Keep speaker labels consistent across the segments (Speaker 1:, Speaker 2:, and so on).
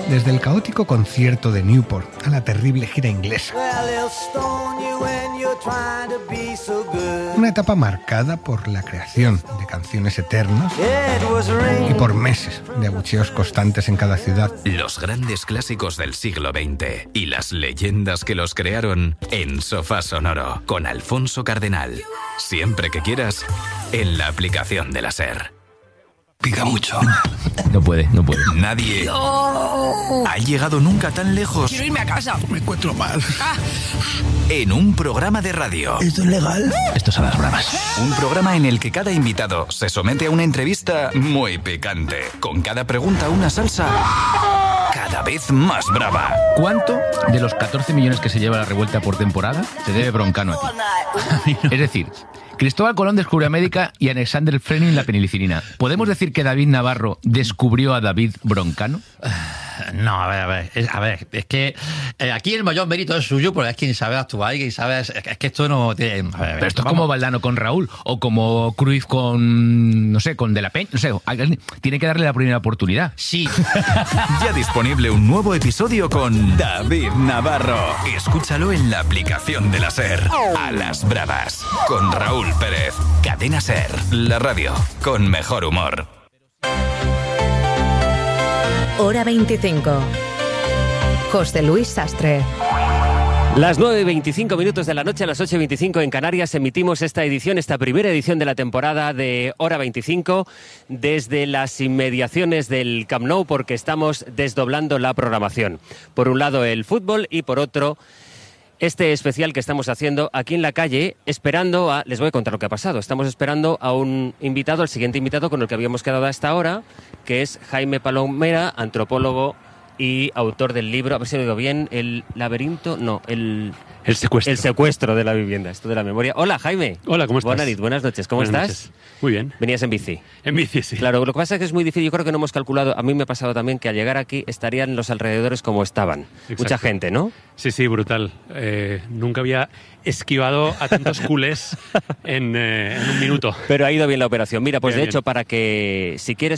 Speaker 1: Desde el caótico concierto de Newport a la terrible gira inglesa. Una etapa marcada por la creación de canciones eternas y por meses de abucheos constantes en cada ciudad.
Speaker 2: Los grandes clásicos del siglo XX y las leyendas que los crearon en Sofá Sonoro con Alfonso Cardenal. Siempre que quieras, en la aplicación de la SER.
Speaker 3: Pica mucho.
Speaker 4: No puede.
Speaker 2: Nadie ha llegado nunca tan lejos.
Speaker 5: Quiero irme a casa.
Speaker 3: Me encuentro mal.
Speaker 2: En un programa de radio.
Speaker 3: ¿Esto es legal?
Speaker 4: Esto son las bravas.
Speaker 2: Un programa en el que cada invitado se somete a una entrevista muy picante. Con cada pregunta una salsa cada vez más brava.
Speaker 4: ¿Cuánto de los 14 millones que se lleva la revuelta por temporada se debe Broncano a ti? Es decir, Cristóbal Colón descubrió América y Alexander Fleming la penicilina. ¿Podemos decir que David Navarro descubrió a David Broncano?
Speaker 6: No, a ver, es que aquí el mayor mérito es suyo, porque es quien sabe actuar y quien sabe... Es que esto no tiene...
Speaker 4: Pero esto es como Valdano con Raúl, o como Cruyff con, no sé, con De la Peña, no sé, tiene que darle la primera oportunidad.
Speaker 6: Sí.
Speaker 2: Ya disponible un nuevo episodio con David Navarro. Escúchalo en la aplicación de la SER. A las bravas, con Raúl Pérez. Cadena SER, la radio con mejor humor.
Speaker 7: Hora 25. José Luis Sastre.
Speaker 8: Las 9:25 de la noche, a las 8:25 en Canarias, emitimos esta primera edición de la temporada de Hora 25 desde las inmediaciones del Camp Nou, porque estamos desdoblando la programación. Por un lado el fútbol y por otro este especial que estamos haciendo aquí en la calle, esperando a... Les voy a contar lo que ha pasado. Estamos esperando a un invitado, el siguiente invitado con el que habíamos quedado hasta ahora, que es Jaime Palomera, antropólogo y autor del libro, a ver si lo digo bien, El laberinto, no, el secuestro. El secuestro de la vivienda, esto de la memoria. Hola, Jaime.
Speaker 9: Hola, ¿cómo estás?
Speaker 8: Buenas noches, ¿cómo
Speaker 9: Buenas
Speaker 8: estás?
Speaker 9: Noches. Muy bien.
Speaker 8: Venías en bici.
Speaker 9: En bici, sí.
Speaker 8: Claro, lo que pasa es que es muy difícil, yo creo que no hemos calculado, a mí me ha pasado también que al llegar aquí estarían los alrededores como estaban.
Speaker 9: Exacto.
Speaker 8: Mucha gente, ¿no?
Speaker 9: Sí, brutal. Nunca había esquivado a tantos culés en un minuto.
Speaker 8: Pero ha ido bien la operación. Mira, pues
Speaker 9: bien,
Speaker 8: de hecho, para que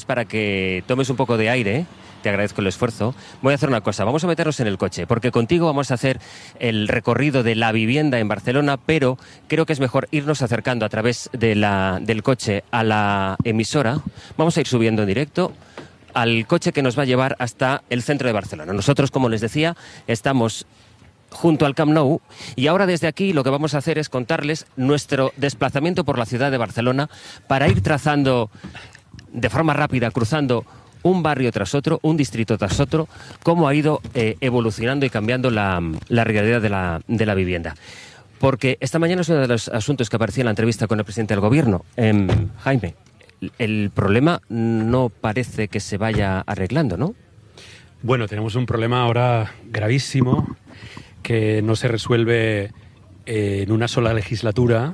Speaker 8: tomes un poco de aire, te agradezco el esfuerzo, voy a hacer una cosa, vamos a meternos en el coche, porque contigo vamos a hacer el recorrido de la vivienda en Barcelona, pero creo que es mejor irnos acercando a través del coche a la emisora. Vamos a ir subiendo en directo al coche que nos va a llevar hasta el centro de Barcelona. Nosotros, como les decía, estamos junto al Camp Nou, y ahora desde aquí lo que vamos a hacer es contarles nuestro desplazamiento por la ciudad de Barcelona para ir trazando de forma rápida, cruzando un barrio tras otro, un distrito tras otro, cómo ha ido evolucionando y cambiando la realidad de la vivienda. Porque esta mañana es uno de los asuntos que aparecía en la entrevista con el presidente del gobierno. Jaime, el problema no parece que se vaya arreglando, ¿no?
Speaker 9: Bueno, tenemos un problema ahora gravísimo que no se resuelve en una sola legislatura,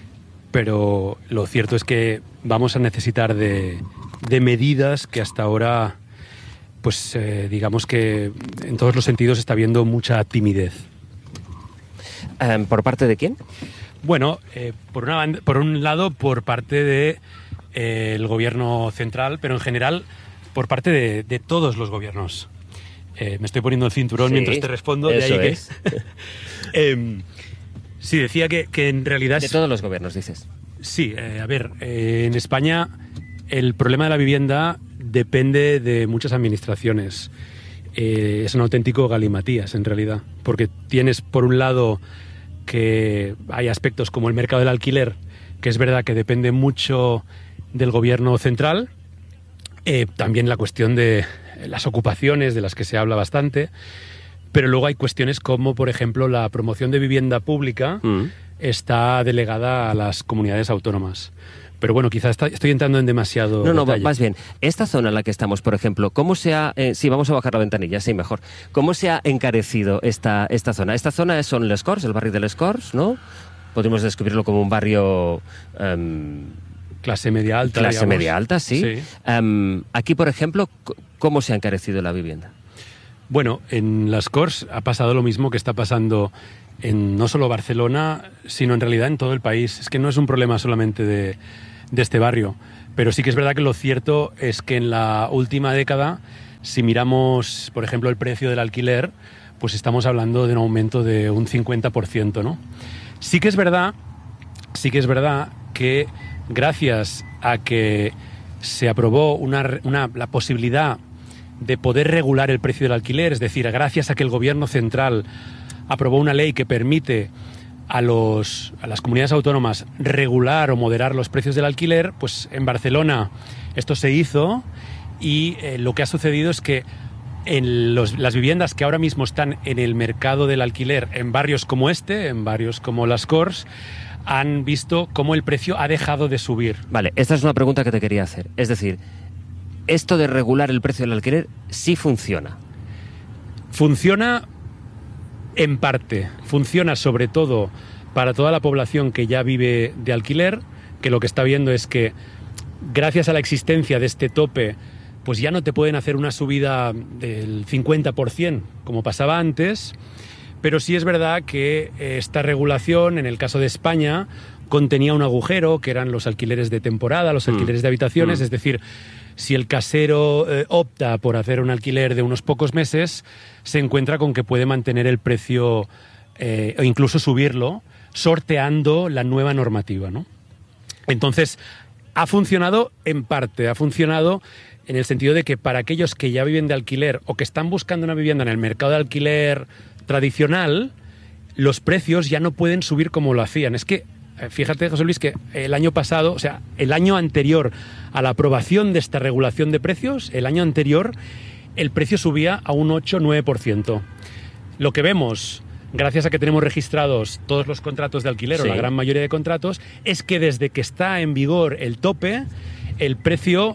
Speaker 9: pero lo cierto es que vamos a necesitar de medidas que hasta ahora, pues digamos que en todos los sentidos está habiendo mucha timidez.
Speaker 8: ¿Por parte de quién?
Speaker 9: Bueno, por un lado por parte del gobierno central, pero en general por parte de todos los gobiernos. Me estoy poniendo el cinturón
Speaker 8: sí,
Speaker 9: mientras te respondo. De ahí
Speaker 8: es.
Speaker 9: Sí, decía que en realidad...
Speaker 8: De todos los gobiernos, dices.
Speaker 9: Sí, en España el problema de la vivienda depende de muchas administraciones. Es un auténtico galimatías, en realidad, porque tienes, por un lado, que hay aspectos como el mercado del alquiler, que es verdad que depende mucho del gobierno central, también la cuestión de las ocupaciones, de las que se habla bastante, pero luego hay cuestiones como, por ejemplo, la promoción de vivienda pública está delegada a las comunidades autónomas. Pero bueno, quizás estoy entrando en demasiado detalle.
Speaker 8: Más bien, esta zona en la que estamos, por ejemplo, ¿cómo se ha... sí, vamos a bajar la ventanilla, sí, mejor. ¿Cómo se ha encarecido esta zona? Esta zona son Les Corts, el barrio de Les Corts, ¿no? Podríamos describirlo como un barrio...
Speaker 9: clase media alta,
Speaker 8: Clase
Speaker 9: digamos.
Speaker 8: media alta, sí. Aquí, por ejemplo, ¿cómo se ha encarecido la vivienda?
Speaker 9: Bueno, en Les Corts ha pasado lo mismo que está pasando en no solo Barcelona, sino en realidad en todo el país. Es que no es un problema solamente de este barrio, pero sí que es verdad que lo cierto es que en la última década Si miramos, por ejemplo, el precio del alquiler, pues estamos hablando de un aumento de un 50%, ¿no? Sí que es verdad que gracias a que se aprobó la posibilidad de poder regular el precio del alquiler, es decir, gracias a que el gobierno central aprobó una ley que permite a las comunidades autónomas regular o moderar los precios del alquiler, pues en Barcelona esto se hizo y lo que ha sucedido es que en las viviendas que ahora mismo están en el mercado del alquiler en barrios como en barrios como Las Corts, han visto cómo el precio ha dejado de subir.
Speaker 8: Vale, esta es una pregunta que te quería hacer. Es decir, ¿esto de regular el precio del alquiler sí funciona?
Speaker 9: Funciona en parte. Funciona sobre todo para toda la población que ya vive de alquiler, que lo que está viendo es que gracias a la existencia de este tope, pues ya no te pueden hacer una subida del 50%, como pasaba antes, pero sí es verdad que esta regulación, en el caso de España, contenía un agujero, que eran los alquileres de temporada, los alquileres de habitaciones, es decir, si el casero opta por hacer un alquiler de unos pocos meses, se encuentra con que puede mantener el precio o incluso subirlo, sorteando la nueva normativa, ¿no? Entonces, ha funcionado en parte, ha funcionado en el sentido de que para aquellos que ya viven de alquiler o que están buscando una vivienda en el mercado de alquiler tradicional, los precios ya no pueden subir como lo hacían. Es que, fíjate, José Luis, que el año pasado, o sea, el año anterior a la aprobación de esta regulación de precios, el año anterior, el precio subía a un 8-9%. Lo que vemos, gracias a que tenemos registrados todos los contratos de alquiler, o la gran mayoría de contratos, es que desde que está en vigor el tope, el precio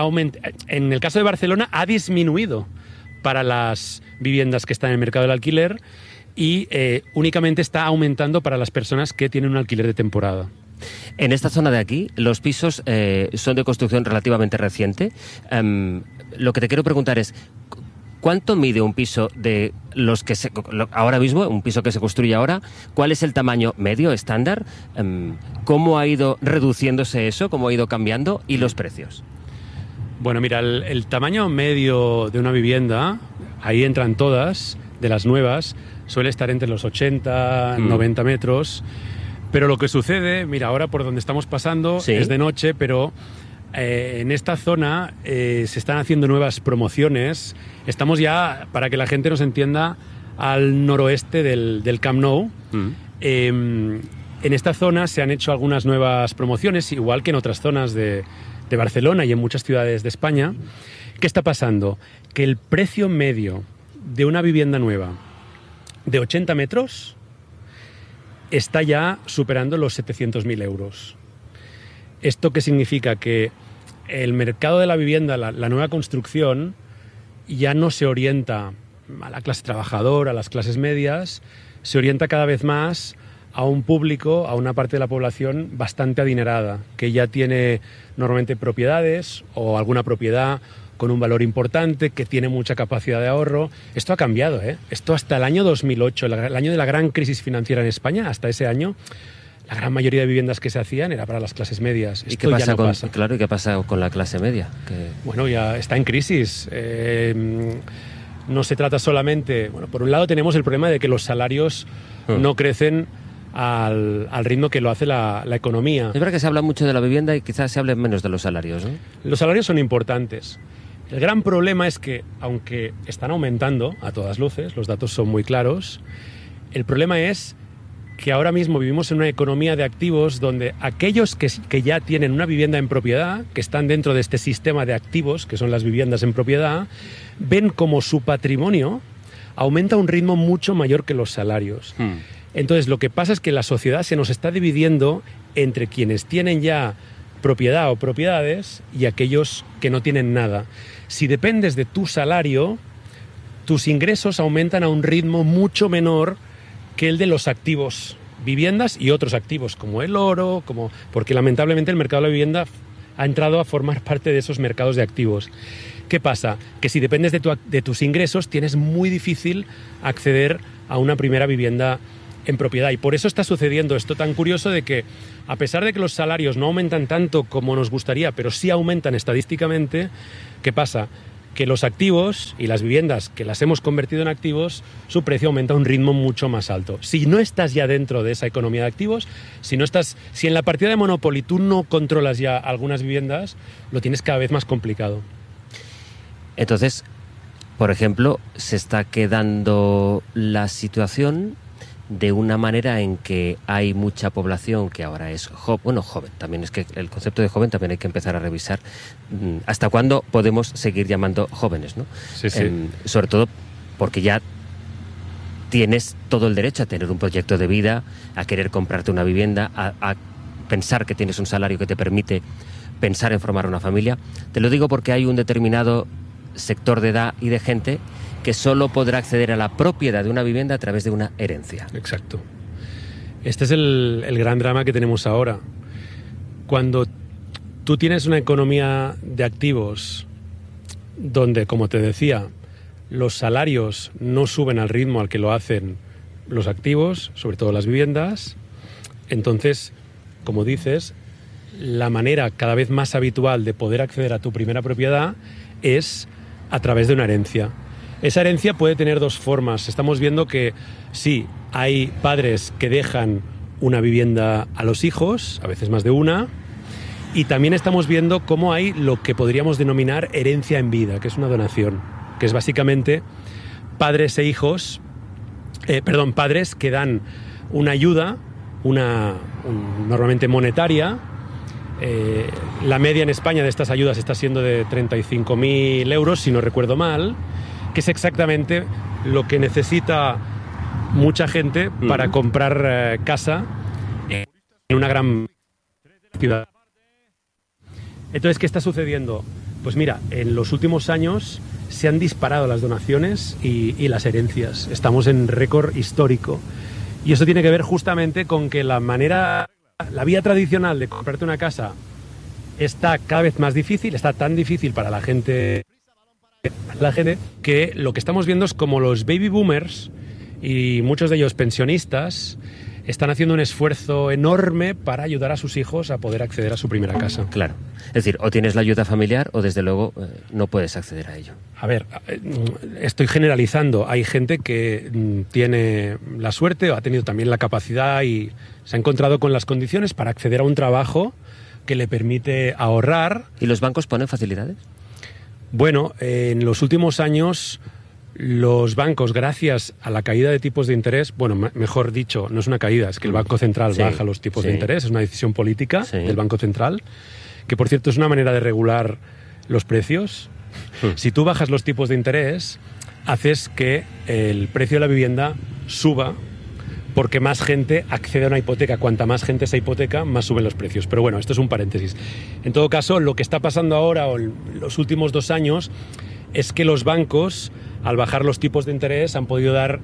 Speaker 9: en el caso de Barcelona ha disminuido para las viviendas que están en el mercado del alquiler y únicamente está aumentando para las personas que tienen un alquiler de temporada.
Speaker 8: En esta zona de aquí, los pisos son de construcción relativamente reciente. Lo que te quiero preguntar es, ¿cuánto mide un piso de los que ahora mismo, un piso que se construye ahora? ¿Cuál es el tamaño medio, estándar? ¿Cómo ha ido reduciéndose eso? ¿Cómo ha ido cambiando? ¿Y los precios?
Speaker 9: Bueno, mira, el tamaño medio de una vivienda, ahí entran todas, de las nuevas, suele estar entre los 80, 90 metros. Pero lo que sucede, mira, ahora por donde estamos pasando es de noche, pero en esta zona se están haciendo nuevas promociones. Estamos ya, para que la gente nos entienda, al noroeste del Camp Nou. En esta zona se han hecho algunas nuevas promociones, igual que en otras zonas de Barcelona y en muchas ciudades de España. ¿Qué está pasando? Que el precio medio de una vivienda nueva de 80 metros está ya superando los 700.000 euros. ¿Esto qué significa? Que el mercado de la vivienda, la nueva construcción, ya no se orienta a la clase trabajadora, a las clases medias, se orienta cada vez más a un público, a una parte de la población bastante adinerada, que ya tiene normalmente propiedades o alguna propiedad con un valor importante, que tiene mucha capacidad de ahorro. Esto ha cambiado, ¿eh? Esto hasta el año 2008, el año de la gran crisis financiera en España, hasta ese año, la gran mayoría de viviendas que se hacían era para las clases medias.
Speaker 8: ¿Y qué pasa Claro, ¿y qué pasa con la clase media?
Speaker 9: Bueno, ya está en crisis. No se trata solamente... Bueno, por un lado tenemos el problema de que los salarios no crecen al ritmo que lo hace la economía.
Speaker 8: Es verdad que se habla mucho de la vivienda y quizás se hable menos de los salarios, ¿no?
Speaker 9: Los salarios son importantes. El gran problema es que, aunque están aumentando a todas luces, los datos son muy claros, el problema es que ahora mismo vivimos en una economía de activos donde aquellos que ya tienen una vivienda en propiedad, que están dentro de este sistema de activos, que son las viviendas en propiedad, ven como su patrimonio aumenta a un ritmo mucho mayor que los salarios. Entonces, lo que pasa es que la sociedad se nos está dividiendo entre quienes tienen ya propiedad o propiedades y aquellos que no tienen nada. Si dependes de tu salario, tus ingresos aumentan a un ritmo mucho menor que el de los activos, viviendas y otros activos, como el oro, porque lamentablemente el mercado de la vivienda ha entrado a formar parte de esos mercados de activos. ¿Qué pasa? Que si dependes de tus ingresos, tienes muy difícil acceder a una primera vivienda en propiedad. Y por eso está sucediendo esto tan curioso de que, a pesar de que los salarios no aumentan tanto como nos gustaría, pero sí aumentan estadísticamente, ¿qué pasa? que los activos y las viviendas que las hemos convertido en activos, su precio aumenta a un ritmo mucho más alto. Si no estás ya dentro de esa economía de activos, si en la partida de Monopoly tú no controlas ya algunas viviendas, lo tienes cada vez más complicado.
Speaker 8: Entonces, por ejemplo, se está quedando la situación de una manera en que hay mucha población que ahora es joven. También es que el concepto de joven también hay que empezar a revisar hasta cuándo podemos seguir llamando jóvenes, ¿no?
Speaker 9: Sí.
Speaker 8: Sobre todo porque ya tienes todo el derecho a tener un proyecto de vida, a querer comprarte una vivienda, a pensar que tienes un salario que te permite pensar en formar una familia. Te lo digo porque hay un determinado sector de edad y de gente que solo podrá acceder a la propiedad de una vivienda a través de una herencia.
Speaker 9: Exacto. Este es el gran drama que tenemos ahora. Cuando tú tienes una economía de activos donde, como te decía, los salarios no suben al ritmo al que lo hacen los activos, sobre todo las viviendas, entonces, como dices, la manera cada vez más habitual de poder acceder a tu primera propiedad es a través de una herencia. Esa herencia puede tener dos formas. Estamos viendo que sí, hay padres que dejan una vivienda a los hijos, a veces más de una, y también estamos viendo cómo hay lo que podríamos denominar herencia en vida, que es una donación, que es básicamente padres que dan una ayuda, normalmente monetaria. La media en España de estas ayudas está siendo de 35.000 euros, si no recuerdo mal, que es exactamente lo que necesita mucha gente para comprar casa en una gran ciudad. Entonces, ¿qué está sucediendo? Pues mira, en los últimos años se han disparado las donaciones y las herencias. Estamos en récord histórico. Y eso tiene que ver justamente con que la vía tradicional de comprarte una casa está cada vez más difícil, está tan difícil para la gente que lo que estamos viendo es como los baby boomers y muchos de ellos pensionistas están haciendo un esfuerzo enorme para ayudar a sus hijos a poder acceder a su primera casa.
Speaker 8: Claro. Es decir, o tienes la ayuda familiar o desde luego no puedes acceder a ello.
Speaker 9: A ver, estoy generalizando. Hay gente que tiene la suerte o ha tenido también la capacidad y se ha encontrado con las condiciones para acceder a un trabajo que le permite ahorrar.
Speaker 8: ¿Y los bancos ponen facilidades?
Speaker 9: Bueno, en los últimos años los bancos, gracias a la caída de tipos de interés, bueno, mejor dicho, no es una caída, es que el Banco Central baja los tipos de interés, es una decisión política del Banco Central, que por cierto es una manera de regular los precios. Si tú bajas los tipos de interés, haces que el precio de la vivienda suba porque más gente accede a una hipoteca. Cuanta más gente se hipoteca, más suben los precios. Pero bueno, esto es un paréntesis. En todo caso, lo que está pasando ahora o en los últimos 2 años es que los bancos, al bajar los tipos de interés, han podido dar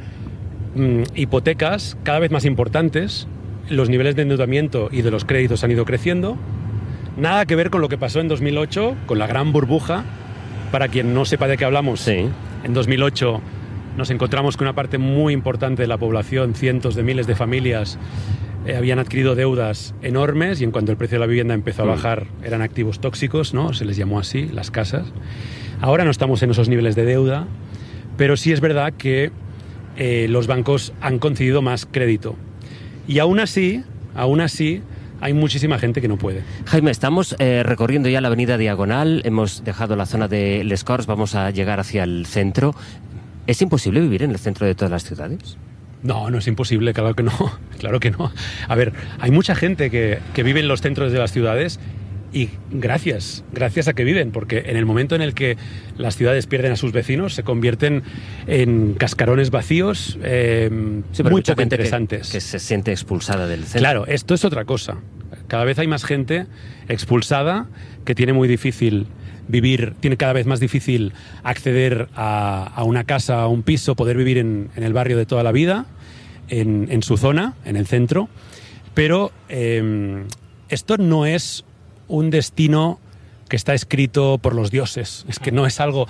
Speaker 9: hipotecas cada vez más importantes. Los niveles de endeudamiento y de los créditos han ido creciendo. Nada que ver con lo que pasó en 2008, con la gran burbuja. Para quien no sepa de qué hablamos, en 2008 nos encontramos con una parte muy importante de la población, cientos de miles de familias, habían adquirido deudas enormes y en cuanto el precio de la vivienda empezó a bajar, eran activos tóxicos, ¿no? Se les llamó así, las casas. Ahora no estamos en esos niveles de deuda, pero sí es verdad que los bancos han concedido más crédito. Y aún así, hay muchísima gente que no puede.
Speaker 8: Jaime, estamos recorriendo ya la avenida Diagonal, hemos dejado la zona de Les Corts, vamos a llegar hacia el centro. ¿Es imposible vivir en el centro de todas las ciudades?
Speaker 9: No, no es imposible, claro que no. Claro que no. A ver, hay mucha gente que vive en los centros de las ciudades y gracias a que viven, porque en el momento en el que las ciudades pierden a sus vecinos, se convierten en cascarones vacíos muy poco interesantes.
Speaker 8: Que se siente expulsada del centro.
Speaker 9: Claro, esto es otra cosa. Cada vez hay más gente expulsada que tiene muy difícil vivir, tiene cada vez más difícil acceder a una casa, a un piso, poder vivir en el barrio de toda la vida, en su zona, en el centro. Pero esto no es un destino que está escrito por los dioses. Es que no es algo...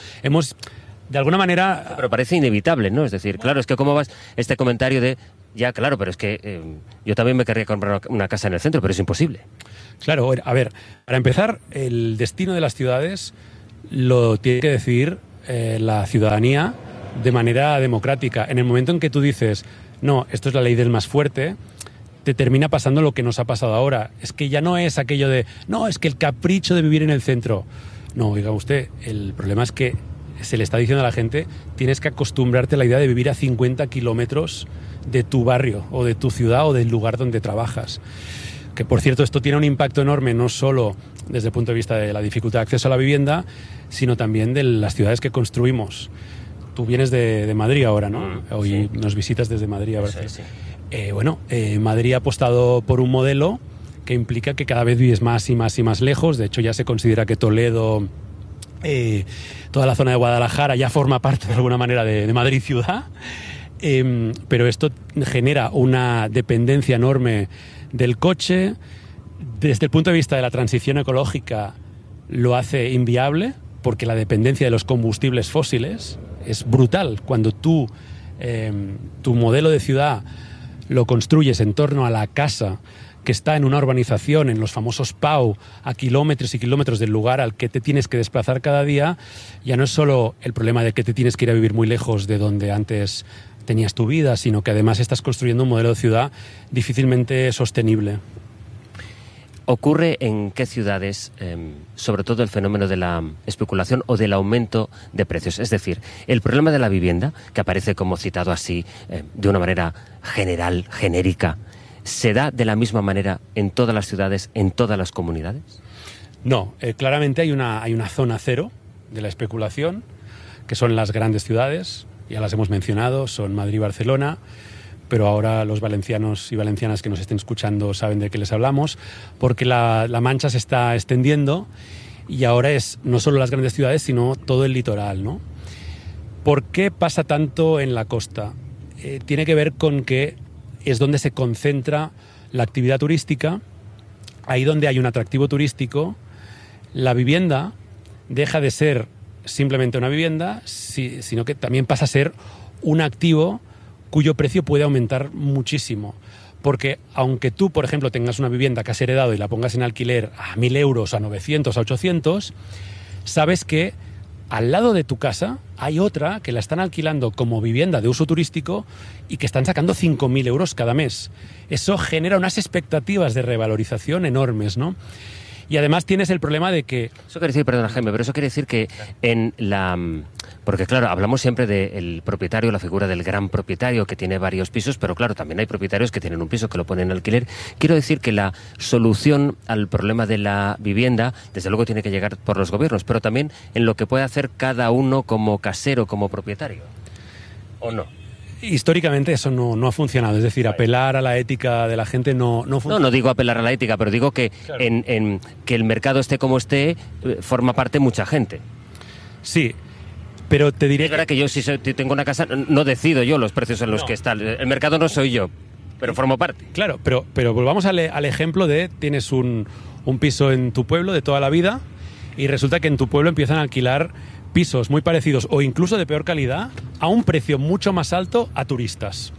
Speaker 9: de alguna manera...
Speaker 8: Pero parece inevitable, ¿no? Es decir, claro, es que cómo vas este comentario de... Ya, claro, pero es que yo también me querría comprar una casa en el centro, pero es imposible.
Speaker 9: Claro, a ver, para empezar, el destino de las ciudades lo tiene que decidir la ciudadanía de manera democrática. En el momento en que tú dices, no, esto es la ley del más fuerte, te termina pasando lo que nos ha pasado ahora. Es que ya no es aquello de, no, es que el capricho de vivir en el centro. No, oiga usted, el problema es que se le está diciendo a la gente, tienes que acostumbrarte a la idea de vivir a 50 kilómetros de tu barrio o de tu ciudad o del lugar donde trabajas. Que, por cierto, esto tiene un impacto enorme no solo desde el punto de vista de la dificultad de acceso a la vivienda, sino también de las ciudades que construimos. Tú vienes de Madrid ahora, ¿no? Hoy sí. Nos visitas desde Madrid. A ver. Sí. Madrid ha apostado por un modelo que implica que cada vez vives más y más y más lejos. De hecho, ya se considera que Toledo, toda la zona de Guadalajara, ya forma parte de alguna manera de Madrid ciudad. Pero esto genera una dependencia enorme del coche. Desde el punto de vista de la transición ecológica lo hace inviable, porque la dependencia de los combustibles fósiles es brutal. Cuando tú tu modelo de ciudad lo construyes en torno a la casa que está en una urbanización, en los famosos PAU, a kilómetros y kilómetros del lugar al que te tienes que desplazar cada día, ya no es solo el problema de que te tienes que ir a vivir muy lejos de donde antes tenías tu vida, sino que además estás construyendo un modelo de ciudad difícilmente sostenible.
Speaker 8: ¿Ocurre en qué ciudades, sobre todo el fenómeno de la especulación o del aumento de precios? Es decir, el problema de la vivienda, que aparece como citado así de una manera general, genérica, ¿se da de la misma manera en todas las ciudades, en todas las comunidades?
Speaker 9: No, claramente hay una zona cero de la especulación, que son las grandes ciudades, ya las hemos mencionado, son Madrid y Barcelona, pero ahora los valencianos y valencianas que nos estén escuchando saben de qué les hablamos, porque la mancha se está extendiendo y ahora es no solo las grandes ciudades, sino todo el litoral, ¿no? ¿Por qué pasa tanto en la costa? Tiene que ver con que es donde se concentra la actividad turística. Ahí donde hay un atractivo turístico, la vivienda deja de ser simplemente una vivienda, sino que también pasa a ser un activo cuyo precio puede aumentar muchísimo. Porque aunque tú, por ejemplo, tengas una vivienda que has heredado y la pongas en alquiler a 1.000 euros, a 900, a 800, sabes que al lado de tu casa hay otra que la están alquilando como vivienda de uso turístico y que están sacando 5.000 euros cada mes. Eso genera unas expectativas de revalorización enormes, ¿no? Y además tienes el problema de que...
Speaker 8: Eso quiere decir, perdona Jaime, pero eso quiere decir que en la... Porque claro, hablamos siempre del propietario, la figura del gran propietario que tiene varios pisos, pero claro, también hay propietarios que tienen un piso que lo ponen en alquiler. Quiero decir que la solución al problema de la vivienda, desde luego tiene que llegar por los gobiernos, pero también en lo que puede hacer cada uno como casero, como propietario. ¿O no?
Speaker 9: Históricamente eso no ha funcionado, es decir, apelar a la ética de la gente no funciona.
Speaker 8: No digo apelar a la ética, pero digo que claro, en que el mercado esté como esté, forma parte mucha gente.
Speaker 9: Sí, pero te diré...
Speaker 8: Es verdad que yo si tengo una casa, no decido yo los precios en los que está. El mercado no soy yo, pero formo parte.
Speaker 9: Claro, pero volvamos al ejemplo de tienes un piso en tu pueblo de toda la vida y resulta que en tu pueblo empiezan a alquilar pisos muy parecidos o incluso de peor calidad a un precio mucho más alto a turistas.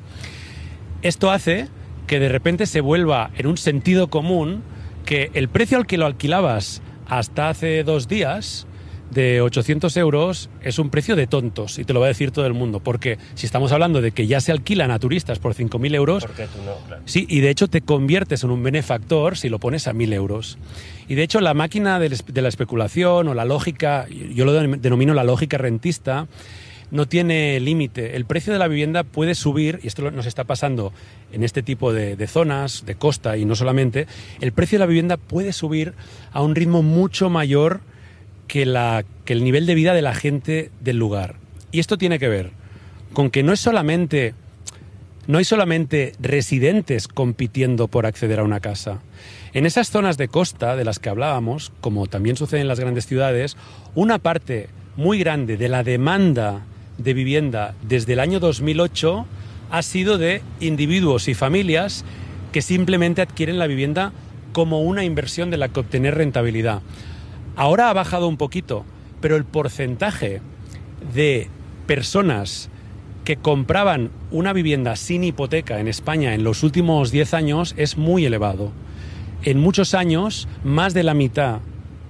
Speaker 9: Esto hace que de repente se vuelva en un sentido común que el precio al que lo alquilabas hasta hace 2 días de 800 euros es un precio de tontos, y te lo va a decir todo el mundo, porque si estamos hablando de que ya se alquilan a turistas por 5.000 euros,
Speaker 8: ¿por qué tú no? Claro.
Speaker 9: Sí, y de hecho te conviertes en un benefactor si lo pones a 1.000 euros. Y de hecho la máquina de la especulación o la lógica, yo lo denomino la lógica rentista, no tiene límite. El precio de la vivienda puede subir, y esto nos está pasando en este tipo de zonas, de costa y no solamente, el precio de la vivienda puede subir a un ritmo mucho mayor que el nivel de vida de la gente del lugar. Y esto tiene que ver con que no hay solamente residentes compitiendo por acceder a una casa. En esas zonas de costa de las que hablábamos, como también sucede en las grandes ciudades, una parte muy grande de la demanda de vivienda desde el año 2008 ha sido de individuos y familias que simplemente adquieren la vivienda como una inversión de la que obtener rentabilidad. Ahora ha bajado un poquito, pero el porcentaje de personas que compraban una vivienda sin hipoteca en España en los últimos 10 años es muy elevado. En muchos años, más de la mitad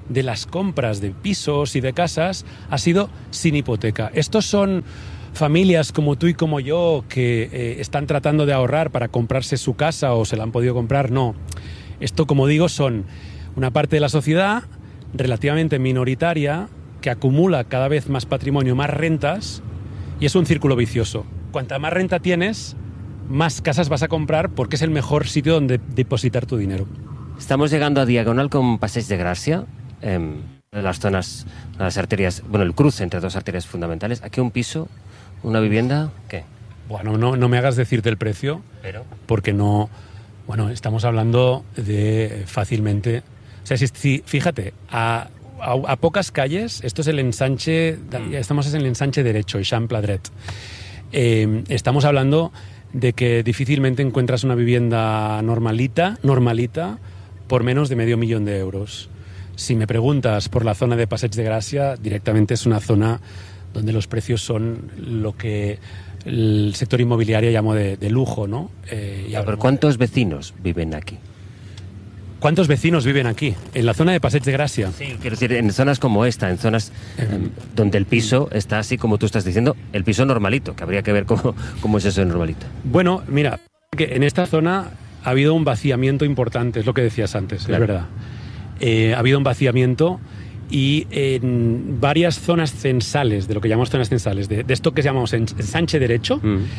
Speaker 9: de las compras de pisos y de casas ha sido sin hipoteca. Estos son familias como tú y como yo que están tratando de ahorrar para comprarse su casa o se la han podido comprar. No. Esto, como digo, son una parte de la sociedad relativamente minoritaria que acumula cada vez más patrimonio, más rentas, y es un círculo vicioso. Cuanta más renta tienes, más casas vas a comprar porque es el mejor sitio donde depositar tu dinero.
Speaker 8: Estamos llegando a Diagonal con Passeig de Gràcia, las zonas, las arterias, bueno, el cruce entre dos arterias fundamentales. Aquí un piso, una vivienda, ¿qué?
Speaker 9: Bueno, no me hagas decirte el precio,
Speaker 8: pero
Speaker 9: porque no... Bueno, estamos hablando de fácilmente... O sea, si fíjate, a pocas calles, esto es el ensanche, estamos en el ensanche derecho, Eixample Dret. Estamos hablando de que difícilmente encuentras una vivienda normalita, por menos de $500,000 euros. Si me preguntas por la zona de Passeig de Gràcia, directamente es una zona donde los precios son lo que el sector inmobiliario llamó de lujo, ¿no?
Speaker 8: Pero ¿cuántos vecinos viven aquí?
Speaker 9: ¿Cuántos vecinos viven aquí, en la zona de Passeig de Gràcia?
Speaker 8: Sí, quiero decir, en zonas como esta, en zonas donde el piso está así como tú estás diciendo, el piso normalito, que habría que ver cómo es eso de normalito.
Speaker 9: Bueno, mira, que en esta zona ha habido un vaciamiento importante, es lo que decías antes, claro. Es verdad. Ha habido un vaciamiento y en varias zonas censales, de lo que llamamos zonas censales, de esto que llamamos ensanche derecho,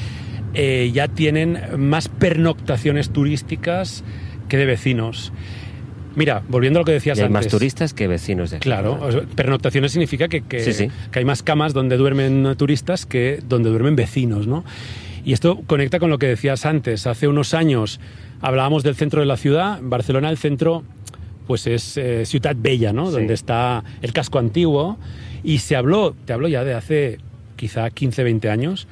Speaker 9: ya tienen más pernoctaciones turísticas que de vecinos. Mira, volviendo a lo que decías antes...
Speaker 8: Hay más turistas que vecinos de aquí.
Speaker 9: Claro, pernoctaciones significa que hay más camas donde duermen turistas que donde duermen vecinos, ¿no? Y esto conecta con lo que decías antes. Hace unos años hablábamos del centro de la ciudad. En Barcelona el centro pues es Ciutat Vella, ¿no? Sí. Donde está el casco antiguo. Y te hablo ya de hace quizá 15, 20 años,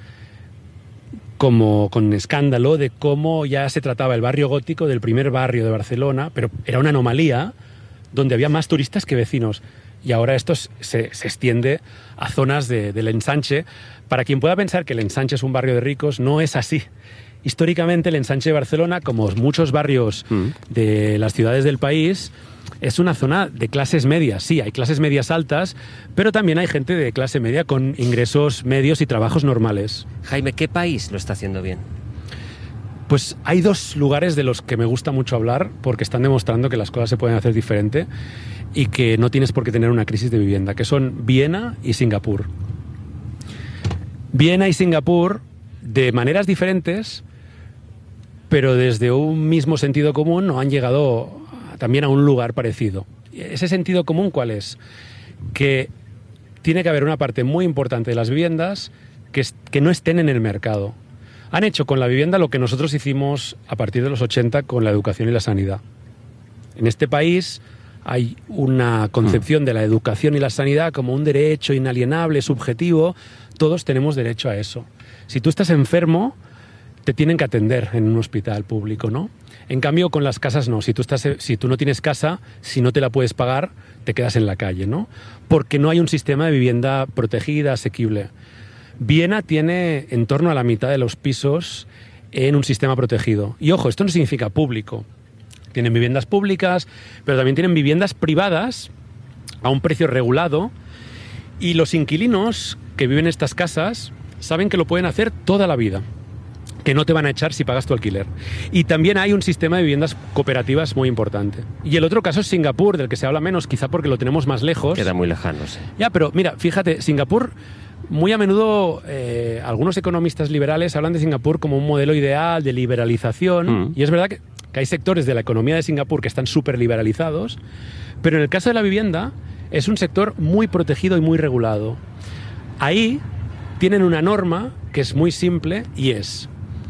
Speaker 9: como con escándalo de cómo ya se trataba el barrio gótico del primer barrio de Barcelona, pero era una anomalía donde había más turistas que vecinos. Y ahora esto se extiende a zonas del ensanche. Para quien pueda pensar que el ensanche es un barrio de ricos, no es así. Históricamente el ensanche de Barcelona, como muchos barrios de las ciudades del país, es una zona de clases medias. Sí, hay clases medias altas, pero también hay gente de clase media con ingresos medios y trabajos normales.
Speaker 8: Jaime, ¿qué país lo está haciendo bien?
Speaker 9: Pues hay dos lugares de los que me gusta mucho hablar porque están demostrando que las cosas se pueden hacer diferente y que no tienes por qué tener una crisis de vivienda, que son Viena y Singapur. Viena y Singapur, de maneras diferentes, pero desde un mismo sentido común, han llegado también a un lugar parecido. ¿Ese sentido común cuál es? Que tiene que haber una parte muy importante de las viviendas que no estén en el mercado. Han hecho con la vivienda lo que nosotros hicimos a partir de los 80 con la educación y la sanidad. En este país hay una concepción de la educación y la sanidad como un derecho inalienable, subjetivo. Todos tenemos derecho a eso. Si tú estás enfermo, te tienen que atender en un hospital público, ¿no? En cambio, con las casas no. Si tú no tienes casa, si no te la puedes pagar, te quedas en la calle, ¿no? Porque no hay un sistema de vivienda protegida, asequible. Viena tiene en torno a la mitad de los pisos en un sistema protegido. Y ojo, esto no significa público. Tienen viviendas públicas, pero también tienen viviendas privadas a un precio regulado. Y los inquilinos que viven en estas casas saben que lo pueden hacer toda la vida, que no te van a echar si pagas tu alquiler. Y también hay un sistema de viviendas cooperativas muy importante. Y el otro caso es Singapur, del que se habla menos, quizá porque lo tenemos más lejos.
Speaker 8: Queda muy lejano, sí.
Speaker 9: Ya, pero mira, fíjate, Singapur, muy a menudo algunos economistas liberales hablan de Singapur como un modelo ideal de liberalización. Y es verdad que hay sectores de la economía de Singapur que están súper liberalizados, pero en el caso de la vivienda es un sector muy protegido y muy regulado. Ahí tienen una norma que es muy simple y es: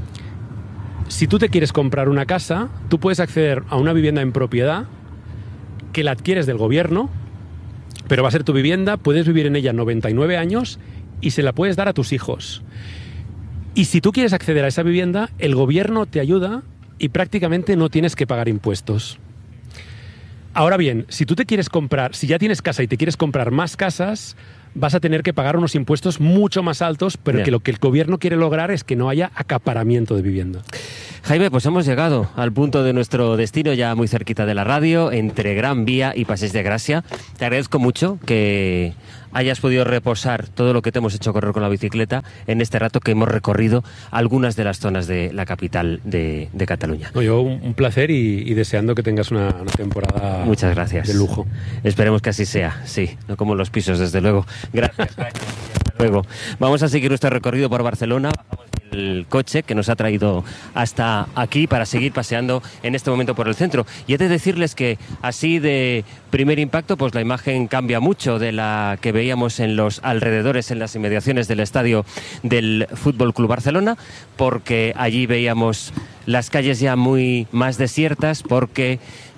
Speaker 9: si tú te quieres comprar una casa, tú puedes acceder a una vivienda en propiedad que la adquieres del gobierno, pero va a ser tu vivienda, puedes vivir en ella 99 años y se la puedes dar a tus hijos. Y si tú quieres acceder a esa vivienda, el gobierno te ayuda y prácticamente no tienes que pagar impuestos. Ahora bien, si tú te quieres comprar, si ya tienes casa y te quieres comprar más casas, vas a tener que pagar unos impuestos mucho más altos, pero que lo que el gobierno quiere lograr es que no haya acaparamiento de vivienda.
Speaker 8: Jaime, pues hemos llegado al punto de nuestro destino, ya muy cerquita de la radio, entre Gran Vía y Passeig de Gràcia. Te agradezco mucho que hayas podido reposar todo lo que te hemos hecho correr con la bicicleta en este rato que hemos recorrido algunas de las zonas de la capital de Cataluña.
Speaker 9: No, yo un placer y deseando que tengas una temporada.
Speaker 8: Muchas gracias.
Speaker 9: De lujo.
Speaker 8: Esperemos que así sea, sí, no como los pisos, desde luego. Gracias. Hasta luego. Vamos a seguir nuestro recorrido por Barcelona. El coche que nos ha traído hasta aquí para seguir paseando en este momento por el centro. Y he de decirles que así de primer impacto, pues la imagen cambia mucho de la que veíamos en los alrededores, en las inmediaciones del estadio del Fútbol Club Barcelona, porque allí veíamos las calles ya muy más desiertas, porque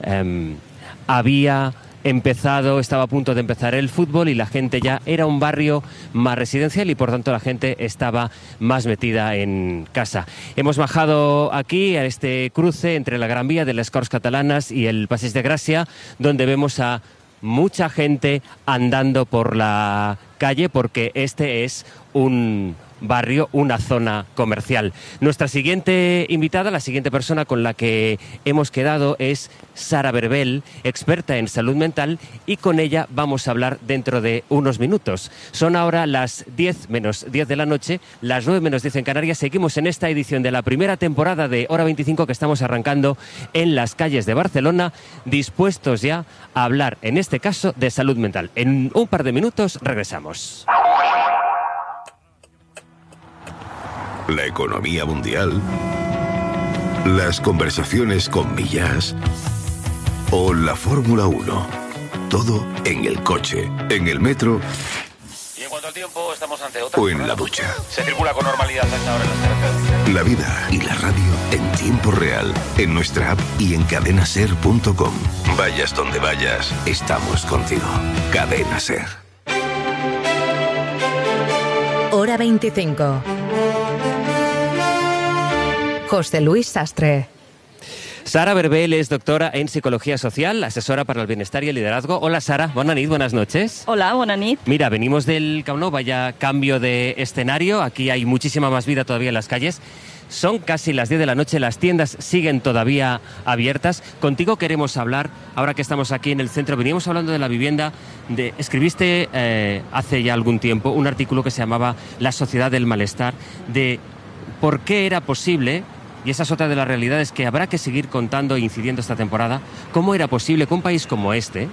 Speaker 8: estaba a punto de empezar el fútbol y la gente ya era un barrio más residencial y por tanto la gente estaba más metida en casa. Hemos bajado aquí a este cruce entre la Gran Vía de las Corts Catalanas y el Passeig de Gràcia, donde vemos a mucha gente andando por la calle porque este es un barrio, una zona comercial. Nuestra siguiente invitada, la siguiente persona con la que hemos quedado es Sara Berbel, experta en salud mental, y con ella vamos a hablar dentro de unos minutos. Son ahora las 10 menos 10 de la noche, las 9 menos 10 en Canarias. Seguimos en esta edición de la primera temporada de Hora 25 que estamos arrancando en las calles de Barcelona, dispuestos ya a hablar, en este caso, de salud mental. En un par de minutos regresamos.
Speaker 5: La economía mundial, las conversaciones con Millás o la Fórmula 1. Todo en el coche, en el metro
Speaker 10: y en cuanto al tiempo estamos ante otra
Speaker 5: o en la ducha.
Speaker 10: Se circula con normalidad a esta hora en las carreteras.
Speaker 5: La vida y la radio en tiempo real, en nuestra app y en cadenaser.com. Vayas donde vayas, estamos contigo. Cadena Ser.
Speaker 7: Hora 25. José Luis Sastre.
Speaker 8: Sara Berbel es doctora en Psicología Social, asesora para el bienestar y el liderazgo. Hola Sara, buenas noches.
Speaker 11: Hola, buenas noches.
Speaker 8: Mira, venimos del Camp Nou, vaya cambio de escenario. Aquí hay muchísima más vida todavía en las calles. Son casi las 10 de la noche, las tiendas siguen todavía abiertas. Contigo queremos hablar, ahora que estamos aquí en el centro, veníamos hablando de la vivienda. Escribiste hace ya algún tiempo un artículo que se llamaba La sociedad del malestar, de por qué era posible. Y esa es otra de las realidades que habrá que seguir contando e incidiendo esta temporada. ¿Cómo era posible que un país como este,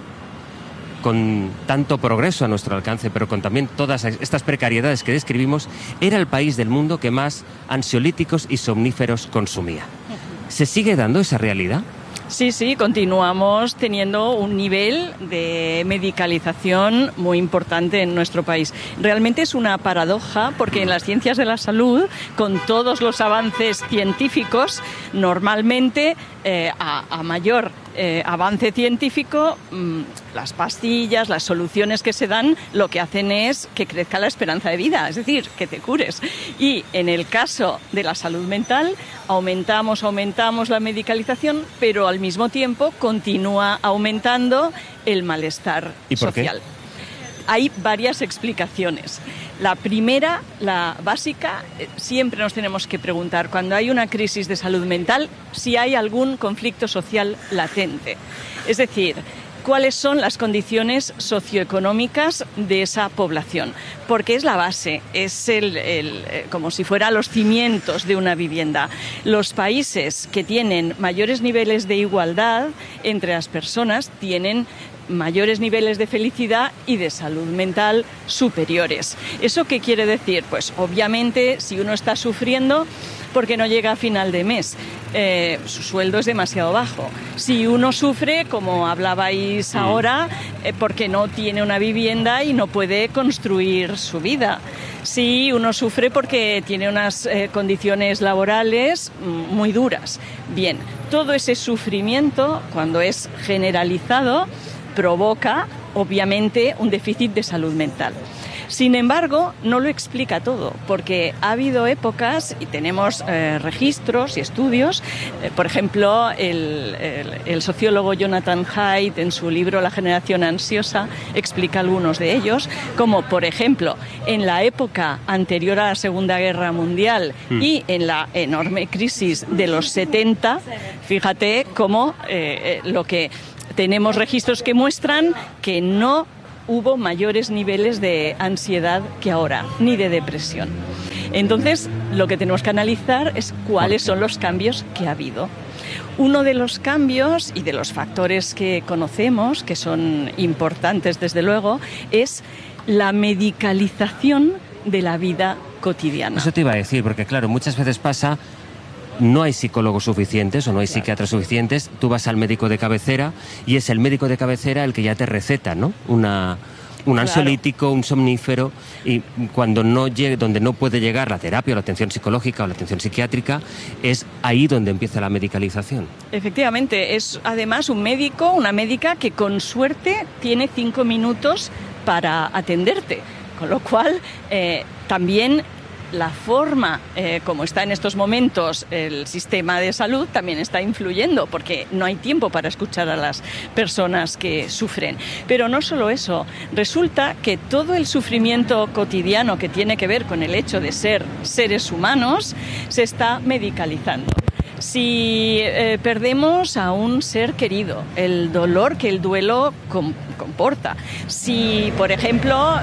Speaker 8: con tanto progreso a nuestro alcance, pero con también todas estas precariedades que describimos, era el país del mundo que más ansiolíticos y somníferos consumía? ¿Se sigue dando esa realidad?
Speaker 11: Sí, continuamos teniendo un nivel de medicalización muy importante en nuestro país. Realmente es una paradoja porque en las ciencias de la salud, con todos los avances científicos, normalmente a mayor avance científico, las pastillas, las soluciones que se dan, lo que hacen es que crezca la esperanza de vida, es decir, que te cures. Y en el caso de la salud mental, aumentamos la medicalización, pero al mismo tiempo continúa aumentando el malestar social. ¿Por qué? Hay varias explicaciones. La primera, la básica, siempre nos tenemos que preguntar, cuando hay una crisis de salud mental, si hay algún conflicto social latente. Es decir, cuáles son las condiciones socioeconómicas de esa población, porque es la base, es como si fuera los cimientos de una vivienda. Los países que tienen mayores niveles de igualdad entre las personas tienen mayores niveles de felicidad y de salud mental superiores. ¿Eso qué quiere decir? Pues obviamente si uno está sufriendo porque no llega a final de mes, su sueldo es demasiado bajo. Si uno sufre, como hablabais ahora, porque no tiene una vivienda y no puede construir su vida. Si uno sufre porque tiene unas condiciones laborales muy duras. Bien, todo ese sufrimiento, cuando es generalizado, provoca, obviamente, un déficit de salud mental. Sin embargo, no lo explica todo, porque ha habido épocas, y tenemos registros y estudios, por ejemplo, el sociólogo Jonathan Haidt, en su libro La generación ansiosa, explica algunos de ellos, como por ejemplo, en la época anterior a la Segunda Guerra Mundial y en la enorme crisis de los 70, fíjate cómo lo que tenemos registros que muestran que no hubo mayores niveles de ansiedad que ahora, ni de depresión. Entonces, lo que tenemos que analizar es cuáles son los cambios que ha habido. Uno de los cambios y de los factores que conocemos, que son importantes desde luego, es la medicalización de la vida cotidiana.
Speaker 8: Eso te iba a decir, porque claro, muchas veces pasa, no hay psicólogos suficientes o no hay psiquiatras suficientes, tú vas al médico de cabecera y es el médico de cabecera el que ya te receta, ¿no? Un ansiolítico, un somnífero, y cuando no llegue, donde no puede llegar la terapia o la atención psicológica o la atención psiquiátrica, es ahí donde empieza la medicalización.
Speaker 11: Efectivamente, es además un médico, una médica que con suerte tiene 5 minutos para atenderte, con lo cual también la forma como está en estos momentos el sistema de salud también está influyendo, porque no hay tiempo para escuchar a las personas que sufren. Pero no solo eso, resulta que todo el sufrimiento cotidiano que tiene que ver con el hecho de ser seres humanos se está medicalizando. Si perdemos a un ser querido, el dolor que el duelo comporta. Si, por ejemplo,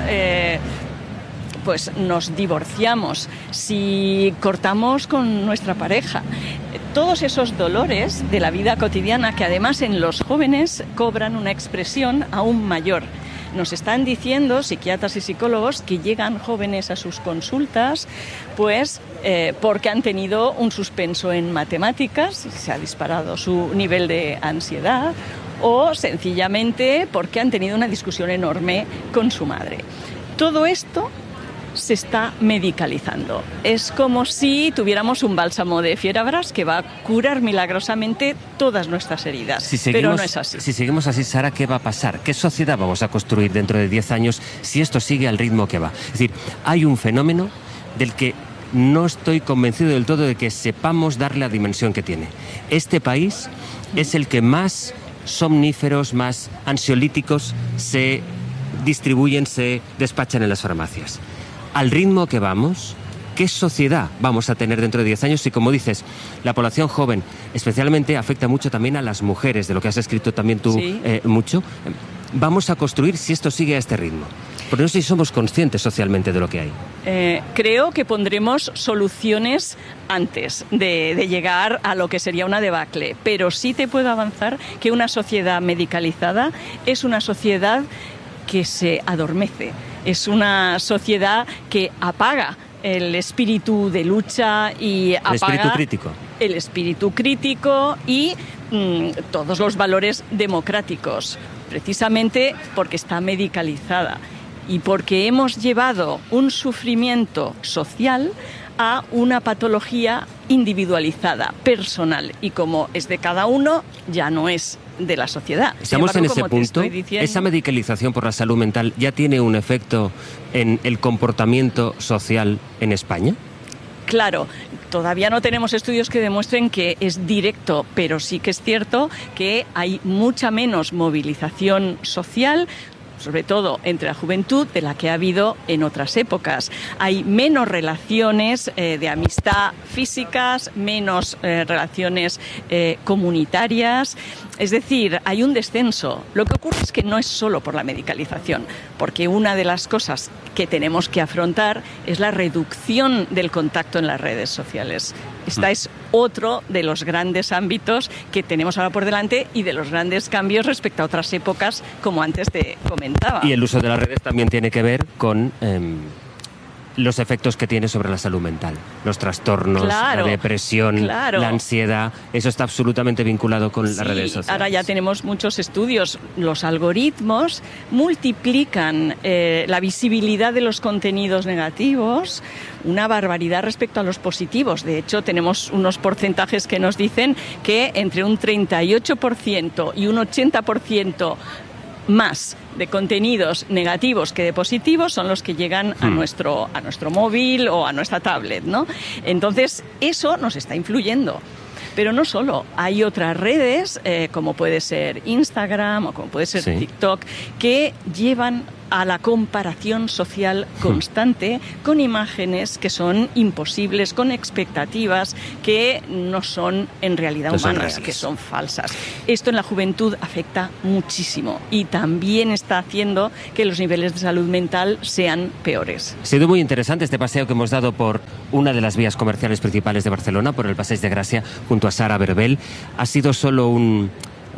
Speaker 11: pues nos divorciamos, si cortamos con nuestra pareja, todos esos dolores de la vida cotidiana, que además en los jóvenes cobran una expresión aún mayor. Nos están diciendo psiquiatras y psicólogos que llegan jóvenes a sus consultas pues porque han tenido un suspenso en matemáticas, se ha disparado su nivel de ansiedad, o sencillamente porque han tenido una discusión enorme con su madre. Todo esto se está medicalizando. Es como si tuviéramos un bálsamo de fierabrás que va a curar milagrosamente todas nuestras heridas. Pero no es así.
Speaker 8: Si seguimos así, Sara, ¿qué va a pasar? ¿Qué sociedad vamos a construir dentro de 10 años si esto sigue al ritmo que va? Es decir, hay un fenómeno del que no estoy convencido del todo de que sepamos darle la dimensión que tiene. Este país es el que más somníferos, más ansiolíticos se distribuyen, se despachan en las farmacias. Al ritmo que vamos, ¿qué sociedad vamos a tener dentro de 10 años? Y como dices, la población joven especialmente afecta mucho también a las mujeres, de lo que has escrito también tú mucho. Vamos a construir si esto sigue a este ritmo. Porque no sé si somos conscientes socialmente de lo que hay.
Speaker 11: Creo que pondremos soluciones antes de llegar a lo que sería una debacle. Pero sí te puedo avanzar que una sociedad medicalizada es una sociedad que se adormece. Es una sociedad que apaga el espíritu de lucha y apaga el espíritu crítico y todos los valores democráticos, precisamente porque está medicalizada y porque hemos llevado un sufrimiento social a una patología individualizada, personal, y como es de cada uno, ya no es de la sociedad.
Speaker 8: Estamos en ese punto. ¿Esa medicalización por la salud mental ya tiene un efecto en el comportamiento social en España?
Speaker 11: Claro, todavía no tenemos estudios que demuestren que es directo, pero sí que es cierto que hay mucha menos movilización social, sobre todo entre la juventud, de la que ha habido en otras épocas. Hay menos relaciones de amistad físicas, menos relaciones comunitarias. Es decir, hay un descenso. Lo que ocurre es que no es solo por la medicalización, porque una de las cosas que tenemos que afrontar es la reducción del contacto en las redes sociales. Este es otro de los grandes ámbitos que tenemos ahora por delante y de los grandes cambios respecto a otras épocas, como antes te comentaba.
Speaker 8: Y el uso de las redes también tiene que ver con los efectos que tiene sobre la salud mental. Los trastornos, la depresión, la ansiedad. Eso está absolutamente vinculado con las redes sociales.
Speaker 11: Ahora ya tenemos muchos estudios. Los algoritmos multiplican la visibilidad de los contenidos negativos una barbaridad respecto a los positivos. De hecho, tenemos unos porcentajes que nos dicen que entre un 38% y un 80% más de contenidos negativos que de positivos son los que llegan a nuestro móvil o a nuestra tablet, ¿no? Entonces, eso nos está influyendo. Pero no solo, hay otras redes, como puede ser Instagram o como puede ser TikTok, que llevan a la comparación social constante con imágenes que son imposibles, con expectativas que no son en realidad humanas, que son falsas. Esto en la juventud afecta muchísimo y también está haciendo que los niveles de salud mental sean peores.
Speaker 8: Ha sido muy interesante este paseo que hemos dado por una de las vías comerciales principales de Barcelona, por el Passeig de Gràcia, junto a Sara Verbel. Ha sido solo un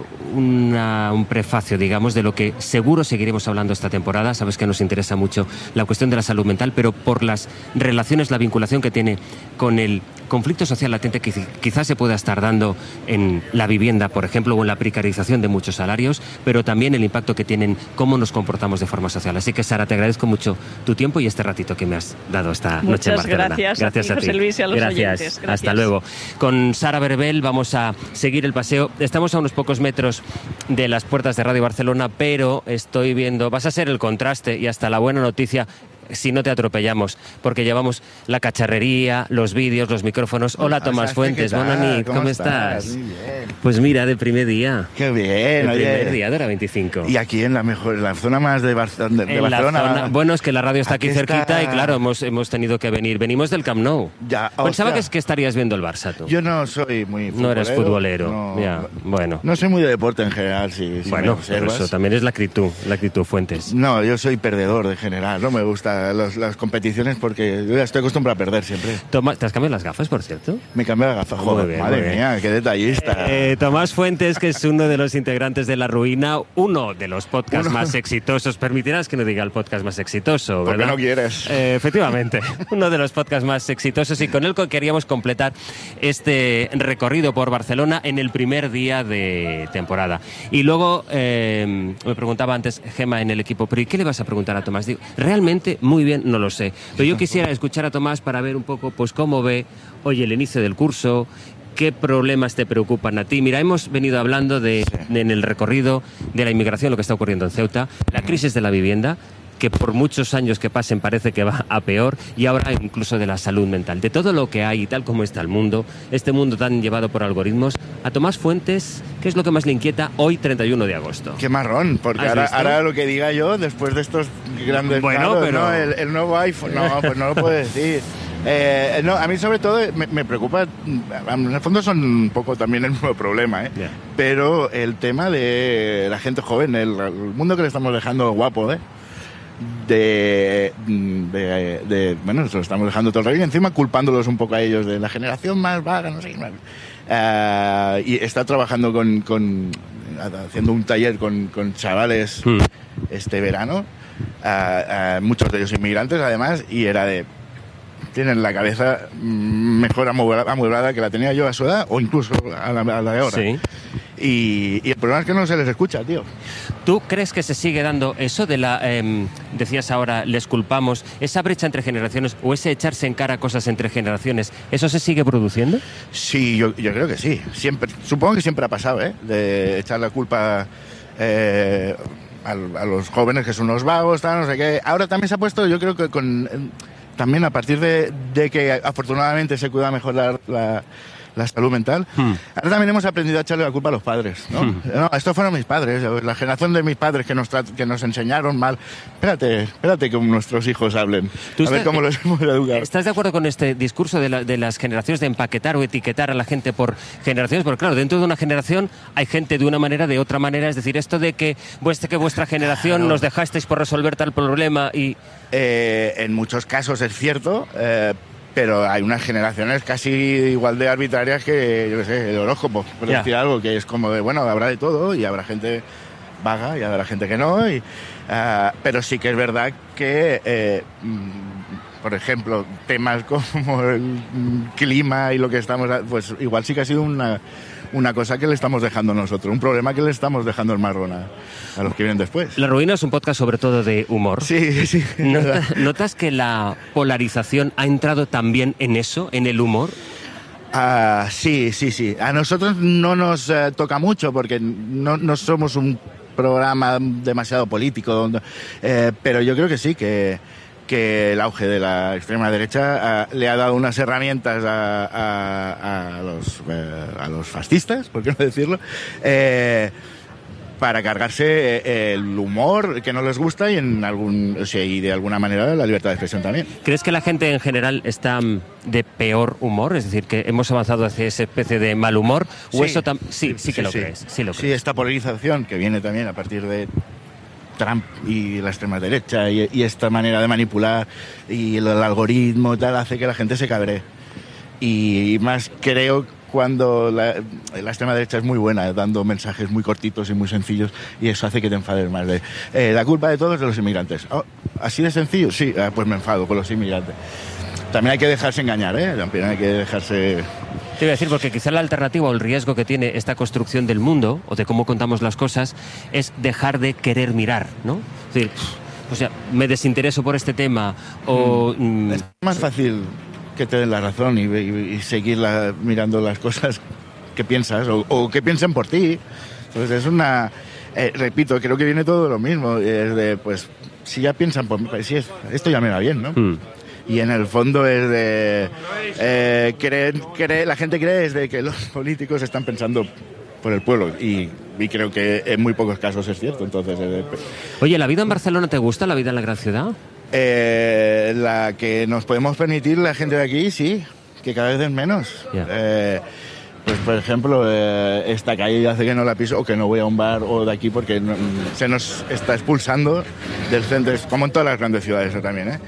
Speaker 8: prefacio, digamos, de lo que seguro seguiremos hablando esta temporada. Sabes que nos interesa mucho la cuestión de la salud mental, pero por las relaciones, la vinculación que tiene con el conflicto social latente que quizás se pueda estar dando en la vivienda, por ejemplo, o en la precarización de muchos salarios, pero también el impacto que tienen cómo nos comportamos de forma social. Así que, Sara, te agradezco mucho tu tiempo y este ratito que me has dado esta noche en Barcelona.
Speaker 11: Gracias a ti, José Luis, y a los oyentes. Gracias.
Speaker 8: Hasta luego. Con Sara Verbel vamos a seguir el paseo. Estamos a unos pocos metros de las puertas de Radio Barcelona, pero estoy viendo, vas a ser el contraste y hasta la buena noticia si no te atropellamos, porque llevamos la cacharrería, los vídeos, los micrófonos. Hola, Tomás Fuentes, Bonani, ¿cómo estás?
Speaker 12: Muy bien.
Speaker 8: Pues mira, de primer día.
Speaker 12: Qué bien,
Speaker 8: el primer día de Hora 25.
Speaker 12: Y aquí en la zona más de Barcelona.
Speaker 8: Bueno, es que la radio está aquí cerquita y claro, hemos tenido que venir. Venimos del Camp Nou.
Speaker 12: Ya,
Speaker 8: pensaba que estarías viendo el Barça, tú.
Speaker 12: Yo no soy muy futbolero.
Speaker 8: No eres futbolero.
Speaker 12: No,
Speaker 8: ya, bueno.
Speaker 12: No soy muy de deporte en general, si
Speaker 8: bueno,
Speaker 12: me observas.
Speaker 8: Eso también es la actitud Fuentes.
Speaker 12: No, yo soy perdedor de general. No me gusta las competiciones porque yo ya estoy acostumbrado a perder siempre.
Speaker 8: Tomás, ¿te has cambiado las gafas, por cierto?
Speaker 12: Me he cambiado las gafas, joder, bien, madre mía, qué detallista.
Speaker 8: Tomás Fuentes, que es uno de los integrantes de La Ruina, uno de los podcasts más exitosos. Permitirás que no diga el podcast más exitoso, ¿verdad?
Speaker 12: Porque no quieres.
Speaker 8: Efectivamente, uno de los podcasts más exitosos y con él queríamos completar este recorrido por Barcelona en el primer día de temporada. Y luego me preguntaba antes Gemma en el equipo, ¿pero y qué le vas a preguntar a Tomás? Digo, realmente muy bien, no lo sé. Pero yo quisiera escuchar a Tomás para ver un poco pues cómo ve hoy el inicio del curso, qué problemas te preocupan a ti. Mira, hemos venido hablando en el recorrido de la inmigración, lo que está ocurriendo en Ceuta, la crisis de la vivienda, que por muchos años que pasen parece que va a peor, y ahora incluso de la salud mental, de todo lo que hay y tal como está el mundo, este mundo tan llevado por algoritmos. A Tomás Fuentes, ¿qué es lo que más le inquieta hoy, 31 de agosto?
Speaker 12: Qué marrón, porque ahora lo que diga yo, después de estos grandes pero ¿no? El nuevo iPhone, no, pues no lo puedo decir. No, a mí sobre todo me preocupa, en el fondo son un poco también el mismo problema,
Speaker 8: Yeah.
Speaker 12: Pero el tema de la gente joven, el mundo que le estamos dejando guapo, bueno, se lo estamos dejando todo el rato y encima culpándolos un poco a ellos de la generación más vaga, no sé qué. Y está trabajando haciendo un taller con chavales este verano, muchos de ellos inmigrantes además, y era tienen la cabeza mejor amueblada que la tenía yo a su edad o incluso a la de ahora.
Speaker 8: Sí.
Speaker 12: Y el problema es que no se les escucha, tío.
Speaker 8: ¿Tú crees que se sigue dando eso de la, decías ahora, les culpamos, esa brecha entre generaciones o ese echarse en cara cosas entre generaciones, eso se sigue produciendo?
Speaker 12: Sí, yo creo que sí. Siempre, supongo que siempre ha pasado, de echar la culpa a los jóvenes que son unos vagos, tal, no sé qué. Ahora también se ha puesto, yo creo que también a partir de que afortunadamente se cuida mejor la salud mental. Ahora también hemos aprendido a echarle la culpa a los padres, ¿no? No, estos fueron mis padres, la generación de mis padres que nos enseñaron mal. Espérate que nuestros hijos hablen. A ver cómo los hemos educado.
Speaker 8: ¿Estás de acuerdo con este discurso de las generaciones de empaquetar o etiquetar a la gente por generaciones? Porque claro, dentro de una generación hay gente de una manera, de otra manera. Es decir, esto de que vuestra generación nos dejasteis por resolver tal problema y...
Speaker 12: en muchos casos es cierto, pero hay unas generaciones casi igual de arbitrarias que, yo qué sé, el horóscopo, por decir algo, que es como de, bueno, habrá de todo y habrá gente vaga y habrá gente que no, pero sí que es verdad que, por ejemplo, temas como el clima y lo que estamos, pues igual sí que ha sido una cosa que le estamos dejando nosotros, un problema que le estamos dejando el marrón a los que vienen después.
Speaker 8: La Ruina es un podcast sobre todo de humor.
Speaker 12: Sí.
Speaker 8: ¿Notas que la polarización ha entrado también en eso, en el humor?
Speaker 12: Sí. A nosotros no nos toca mucho porque no somos un programa demasiado político, pero yo creo que sí, que el auge de la extrema derecha le ha dado unas herramientas a los fascistas, por qué no decirlo, para cargarse el humor que no les gusta y y de alguna manera la libertad de expresión también.
Speaker 8: ¿Crees que la gente en general está de peor humor? Es decir, que hemos avanzado hacia esa especie de mal humor. ¿O eso sí que lo crees? Sí, lo crees.
Speaker 12: Sí, esta polarización que viene también a partir de Trump y la extrema derecha y esta manera de manipular y el algoritmo y tal hace que la gente se cabree. Y más creo cuando la extrema derecha es muy buena, dando mensajes muy cortitos y muy sencillos, y eso hace que te enfades más. La culpa de todo es de los inmigrantes. Oh, ¿así de sencillo? Sí, pues me enfado con los inmigrantes. También hay que dejarse engañar, también hay que dejarse...
Speaker 8: Te iba a decir, porque quizá la alternativa o el riesgo que tiene esta construcción del mundo, o de cómo contamos las cosas, es dejar de querer mirar, ¿no? Es decir, o sea, me desintereso por este tema, o...
Speaker 12: Es más fácil que te den la razón y seguir mirando las cosas que piensas o que piensen por ti. Entonces es una... repito, creo que viene todo de lo mismo. Es de, pues, si ya piensan por mí, pues, esto ya me va bien, ¿no? Y en el fondo es de... la gente cree es de que los políticos están pensando por el pueblo y creo que en muy pocos casos es cierto. Entonces,
Speaker 8: Oye, ¿la vida en Barcelona te gusta, la vida en la gran ciudad?
Speaker 12: La que nos podemos permitir la gente de aquí, sí, que cada vez es menos. Yeah. Pues, por ejemplo, esta calle hace que no la piso o que no voy a un bar o de aquí porque se nos está expulsando del centro, como en todas las grandes ciudades también,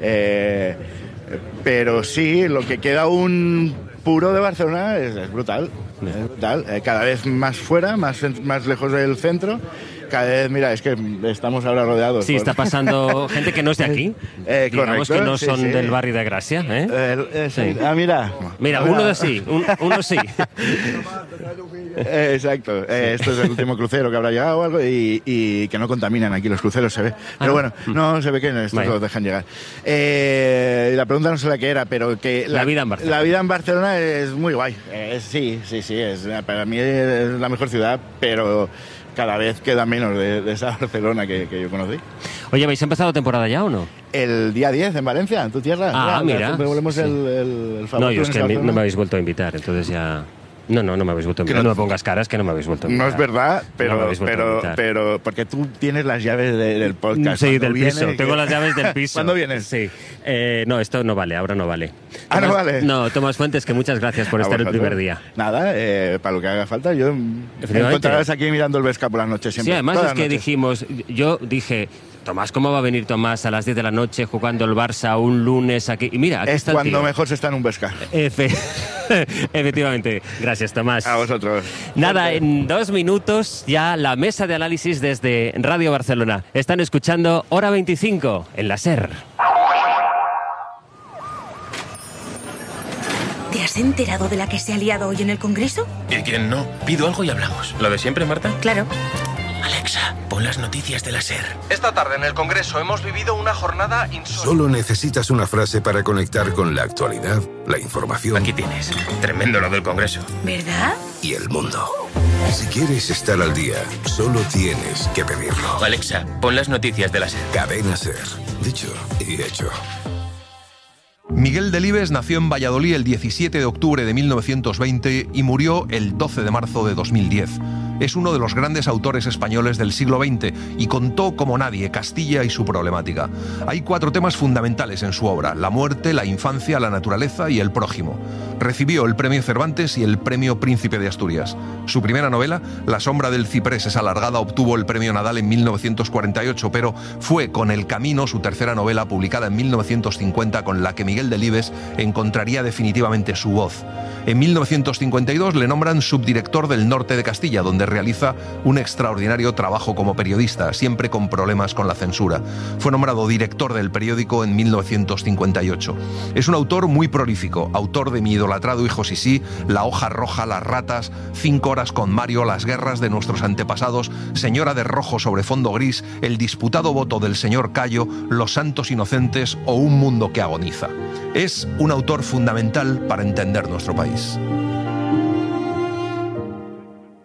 Speaker 12: pero sí, lo que queda un puro de Barcelona es brutal. Es brutal. Cada vez más fuera, más lejos del centro. Cada vez, mira, es que estamos ahora rodeados.
Speaker 8: Sí, está pasando gente que no es de aquí. Digamos
Speaker 12: correcto,
Speaker 8: que no son del barrio de Gracia.
Speaker 12: Sí. Mira.
Speaker 8: Mira, uno sí.
Speaker 12: Exacto. Esto es el último crucero que habrá llegado o algo y que no contaminan aquí los cruceros, se ve. Pero bueno, no se ve que estos los dejan llegar. La pregunta no sé la que era, pero que
Speaker 8: la vida en Barcelona.
Speaker 12: La vida en Barcelona es muy guay. Sí. Para mí es la mejor ciudad, pero cada vez queda menos de esa Barcelona que yo conocí.
Speaker 8: Oye, ¿habéis empezado temporada ya o no?
Speaker 12: El día 10 en Valencia, en tu tierra.
Speaker 8: Mira.
Speaker 12: Siempre volvemos el favor.
Speaker 8: No, yo es que no me habéis vuelto a invitar, entonces ya... No me habéis vuelto a invitar. No me pongas caras que no me habéis vuelto a invitar.
Speaker 12: No es verdad, pero porque tú tienes las llaves del podcast.
Speaker 8: Sí, del piso. Tengo las llaves del piso.
Speaker 12: ¿Cuándo vienes?
Speaker 8: Sí. No, esto no vale, ahora no vale.
Speaker 12: ¿No vale?
Speaker 8: No, Tomás Fuentes, que muchas gracias por estar el primer día.
Speaker 12: Nada, para lo que haga falta. Yo me encontrarás aquí mirando el Vesca por las noches siempre.
Speaker 8: Sí, además es que yo dije... Tomás, ¿cómo va a venir Tomás a las 10 de la noche jugando el Barça un lunes aquí? Y mira, aquí
Speaker 12: es
Speaker 8: está el
Speaker 12: cuando
Speaker 8: tío.
Speaker 12: Mejor se está en un Vesca.
Speaker 8: Efectivamente. Gracias, Tomás.
Speaker 12: A vosotros.
Speaker 8: Nada, en 2 minutos ya la mesa de análisis desde Radio Barcelona. Están escuchando Hora 25 en la SER.
Speaker 13: ¿Te has enterado de la que se ha liado hoy en el Congreso?
Speaker 14: ¿Y quién no? Pido algo y hablamos. ¿Lo de siempre, Marta?
Speaker 13: Claro.
Speaker 14: Alexa, pon las noticias de la SER.
Speaker 15: Esta tarde en el Congreso hemos vivido una jornada insólita.
Speaker 5: Solo necesitas una frase para conectar con la actualidad, la información.
Speaker 14: Aquí tienes. Tremendo lo del Congreso.
Speaker 13: ¿Verdad?
Speaker 5: Y el mundo. Si quieres estar al día, solo tienes que pedirlo.
Speaker 14: Alexa, pon las noticias de la SER.
Speaker 5: Cadena SER. Dicho y hecho.
Speaker 16: Miguel Delibes nació en Valladolid el 17 de octubre de 1920 y murió el 12 de marzo de 2010. Es uno de los grandes autores españoles del siglo XX y contó como nadie Castilla y su problemática. Hay 4 temas fundamentales en su obra: la muerte, la infancia, la naturaleza y el prójimo. Recibió el premio Cervantes y el premio Príncipe de Asturias. Su primera novela, La sombra del ciprés es alargada, obtuvo el premio Nadal en 1948, pero fue Con el camino, su tercera novela, publicada en 1950, con la que Miguel Delibes encontraría definitivamente su voz. En 1952 le nombran subdirector del Norte de Castilla, donde realiza un extraordinario trabajo como periodista, siempre con problemas con la censura. Fue nombrado director del periódico en 1958. Es un autor muy prolífico, autor de Mi idolatrado hijo Sisí, La hoja roja, Las ratas, 5 horas con Mario, Las guerras de nuestros antepasados, Señora de rojo sobre fondo gris, El disputado voto del señor Cayo, Los santos inocentes o Un mundo que agoniza. Es un autor fundamental para entender nuestro país.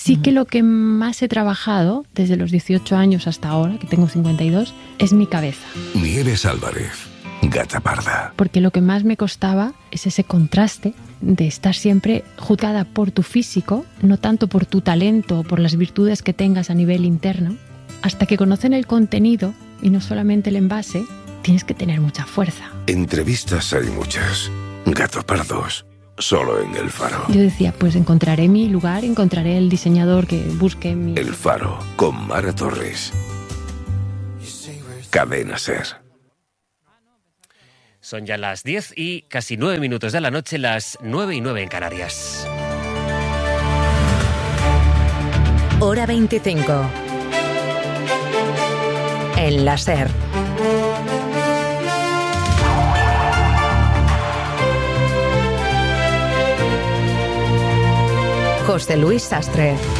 Speaker 17: Sí que lo que más he trabajado desde los 18 años hasta ahora, que tengo 52, es mi cabeza.
Speaker 5: Nieves Álvarez, Gata Parda.
Speaker 17: Porque lo que más me costaba es ese contraste de estar siempre juzgada por tu físico, no tanto por tu talento o por las virtudes que tengas a nivel interno. Hasta que conocen el contenido y no solamente el envase, tienes que tener mucha fuerza.
Speaker 5: Entrevistas hay muchas. Gato Pardos, solo en El Faro.
Speaker 17: Yo decía, pues encontraré mi lugar, encontraré el diseñador que busque mi...
Speaker 5: El Faro, con Mara Torres. Cadena SER.
Speaker 8: Son ya las 10 y casi 9 minutos de la noche, las 9:09 en Canarias.
Speaker 7: Hora 25. En la SER. José Luis Sastre.